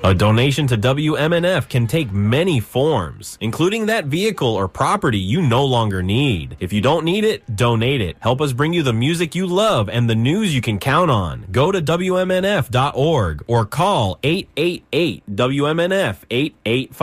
A donation to WMNF can take many forms, including that vehicle or property you no longer need. If you don't need it, donate it. Help us bring you the music you love and the news you can count on. Go to WMNF.org or call 888-WMNF 885.